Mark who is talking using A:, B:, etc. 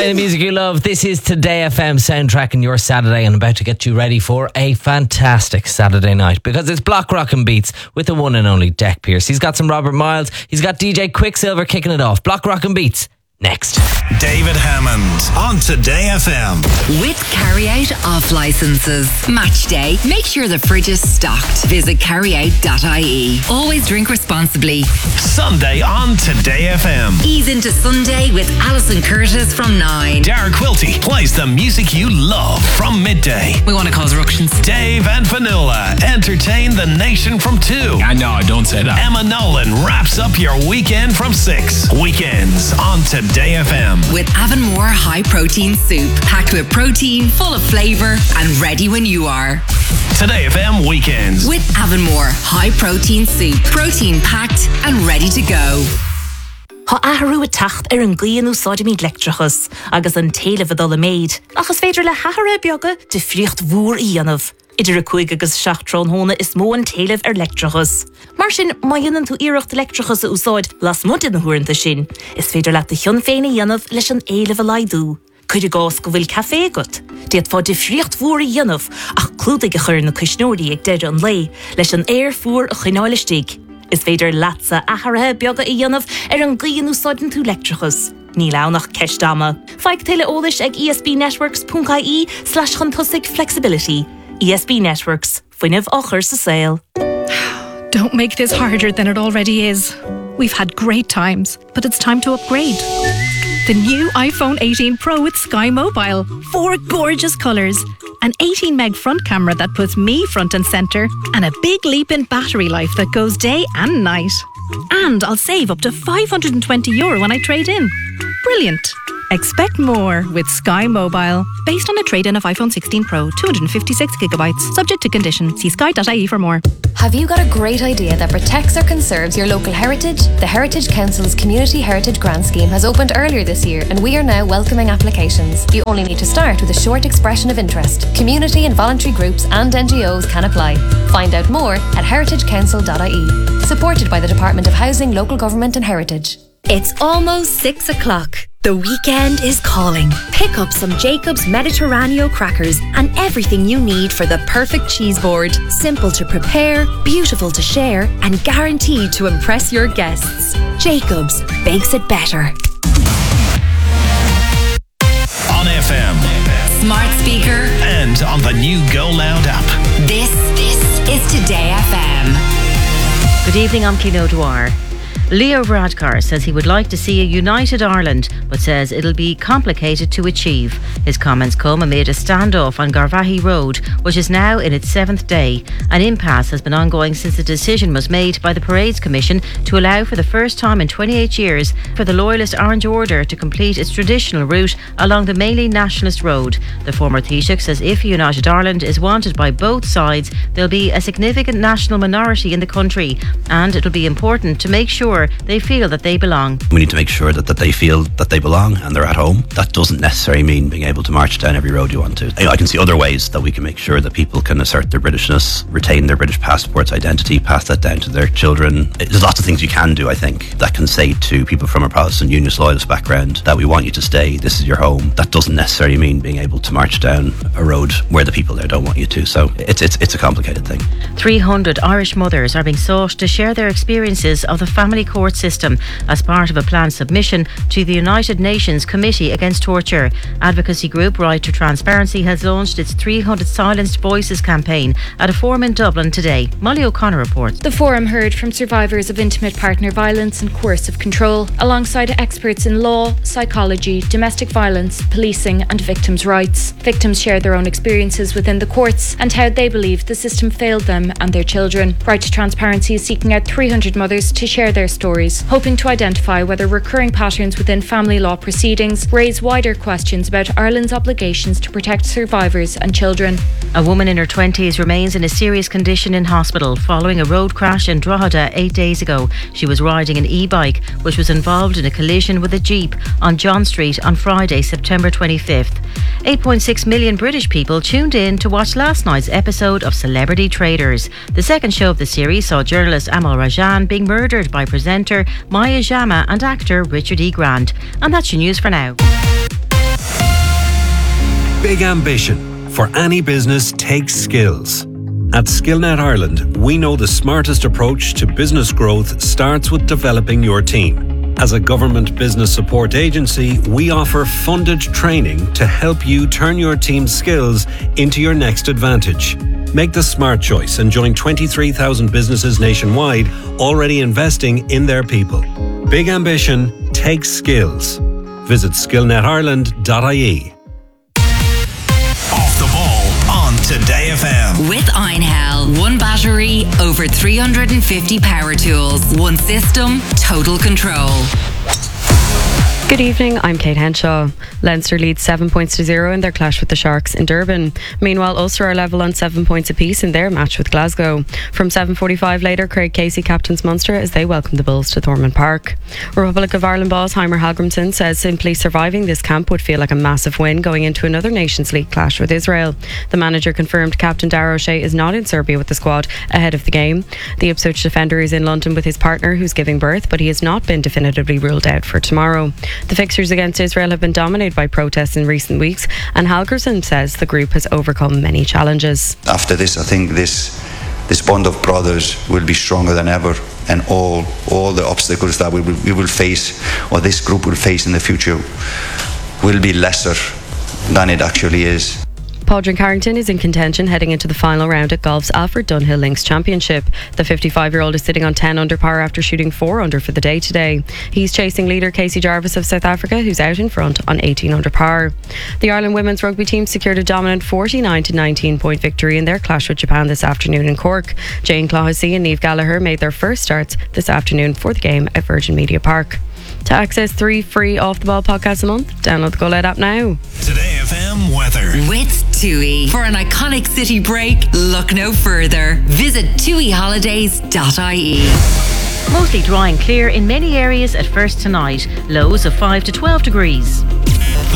A: Play the music you love. This is Today FM soundtracking your Saturday and about to get you ready for a fantastic Saturday night because it's Block Rockin' Beats with the one and only Deck Pierce. He's got some Robert Miles. He's got DJ Quicksilver kicking it off. Block Rockin' Beats next.
B: David Hammond on Today FM.
C: With carry-out off licenses. Match day. Make sure the fridge is stocked. Visit carryout.ie. Always drink responsibly.
B: Sunday on Today FM.
C: Ease into Sunday with Alison Curtis from 9.
B: Dara Quilty plays the music you love from midday.
C: We want to cause ructions.
B: Dave and Vanilla entertain the nation from 2.
D: I know, don't say that.
B: Emma Nolan wraps up your weekend from 6. Weekends on Today FM.
C: With Avonmore High Protein Soup. Packed with protein, full of flavour and ready when you are.
B: Today FM Weekends.
C: With Avonmore High Protein Soup. Protein packed and ready to go.
E: Tá ahrú a tacht an gcíanú sóidimí leictrachas agus an téile bhadal a méid. Achas féidir le hathara beaga de friocht mhór íanamh. Idir a chuig agus 7 trónhóna is mó an téileh leictrachas. Mar sin, má dhéanann tú iirecht leictrachas a úsáid las mud in na huaireanta sin, is féidir leat a thion féin a dhéanamh leis an éileh a laidú. Cuid a gás go bhfuil café agat. Déad fá de friocht mhór a dhéanamh ach clúdaigh a chur na cisnóirí ag deir an lei leis an éir fuair a chináilistigh. Is féidir leatsa athrathe beaga a dhéanamh an gcíanú sóidan tú leictrachas. Ní lánach ceistama. Feig tuile ólis ag espnetworks.ie/chantusig flexibility. ESB Networks, fuinneamh ochar sa saol.
F: Don't make this harder than it already is. We've had great times, but it's time to upgrade. The new iPhone 18 Pro with Sky Mobile. 4 gorgeous colours. An 18 meg front camera that puts me front and centre. And a big leap in battery life that goes day and night. And I'll save up to €520 when I trade in. Brilliant. Expect more with Sky Mobile. Based on a trade-in of iPhone 16 Pro, 256GB. Subject to condition. See sky.ie for more.
G: Have you got a great idea that protects or conserves your local heritage? The Heritage Council's Community Heritage Grant Scheme has opened earlier this year and we are now welcoming applications. You only need to start with a short expression of interest. Community and voluntary groups and NGOs can apply. Find out more at heritagecouncil.ie. Supported by the Department of Housing, Local Government and Heritage.
H: It's almost 6 o'clock. The weekend is calling. Pick up some Jacob's Mediterranean crackers and everything you need for the perfect cheese board. Simple to prepare, beautiful to share, and guaranteed to impress your guests. Jacob's bakes it better.
B: On FM.
C: Smart speaker.
B: And on the new Go Loud app.
C: This is Today FM.
I: Good evening, I'm Kino Dwar. Leo Varadkar says he would like to see a united Ireland, but says it'll be complicated to achieve. His comments come amid a standoff on Garvaghey Road, which is now in its 7th day. An impasse has been ongoing since the decision was made by the Parades Commission to allow for the first time in 28 years for the Loyalist Orange Order to complete its traditional route along the mainly nationalist road. The former Taoiseach says if a united Ireland is wanted by both sides, there'll be a significant national minority in the country, and it'll be important to make sure they feel that they belong.
J: We need to make sure that they feel that they belong and they're at home. That doesn't necessarily mean being able to march down every road you want to. I can see other ways that we can make sure that people can assert their Britishness, retain their British passports, identity, pass that down to their children. There's lots of things you can do, I think, that can say to people from a Protestant Unionist Loyalist background that we want you to stay, this is your home. That doesn't necessarily mean being able to march down a road where the people there don't want you to. So it's a complicated thing.
I: 300 Irish mothers are being sought to share their experiences of the family court system as part of a planned submission to the United Nations Committee Against Torture. Advocacy group Right to Transparency has launched its 300 Silenced Voices campaign at a forum in Dublin today. Molly O'Connor reports.
K: The forum heard from survivors of intimate partner violence and coercive control, alongside experts in law, psychology, domestic violence, policing and victims' rights. Victims shared their own experiences within the courts and how they believe the system failed them and their children. Right to Transparency is seeking out 300 mothers to share their stories, hoping to identify whether recurring patterns within family law proceedings raise wider questions about Ireland's obligations to protect survivors and children.
I: A woman in her 20s remains in a serious condition in hospital following a road crash in Drogheda 8 days ago. She was riding an e-bike which was involved in a collision with a Jeep on John Street on Friday, September 25th. 8.6 million British people tuned in to watch last night's episode of Celebrity Traders. The second show of the series saw journalist Amal Rajan being murdered by presenter Maya Jama and actor Richard E. Grant. And that's your news for now.
D: Big ambition for any business takes skills. At SkillNet Ireland, we know the smartest approach to business growth starts with developing your team. As a government business support agency, we offer funded training to help you turn your team's skills into your next advantage. Make the smart choice and join 23,000 businesses nationwide already investing in their people. Big ambition takes skills. Visit skillnetireland.ie.
B: Off the ball on Today FM.
C: With Einhell, one battery, over 350 power tools, one system, total control.
L: Good evening, I'm Kate Henshaw. Leinster leads 7 points to 0 in their clash with the Sharks in Durban. Meanwhile, Ulster are level on 7 points apiece in their match with Glasgow. From 7:45 later, Craig Casey captains Munster as they welcome the Bulls to Thornton Park. Republic of Ireland boss Heimer Hallgrimsson says simply surviving this camp would feel like a massive win going into another Nations League clash with Israel. The manager confirmed captain Darragh O'Shea is not in Serbia with the squad ahead of the game. The Ipswich defender is in London with his partner who's giving birth, but he has not been definitively ruled out for tomorrow. The fixtures against Israel have been dominated by protests in recent weeks, and Hallgrimsson says the group has overcome many challenges.
M: After this, I think this bond of brothers will be stronger than ever, and all the obstacles that we will face, or this group will face in the future, will be lesser than it actually is.
L: Padraig Harrington is in contention heading into the final round at golf's Alfred Dunhill Links Championship. The 55-year-old is sitting on 10 under par after shooting 4 under for the day today. He's chasing leader Casey Jarvis of South Africa, who's out in front on 18 under par. The Ireland women's rugby team secured a dominant 49-19 point victory in their clash with Japan this afternoon in Cork. Jane Clohessy and Niamh Gallagher made their first starts this afternoon for the game at Virgin Media Park. To access 3 free Off the Ball podcasts a month, download the Go Loud app now.
B: Today FM weather.
C: With TUI. For an iconic city break, look no further. Visit tuiholidays.ie.
I: Mostly dry and clear in many areas at first tonight. Lows of 5 to 12 degrees.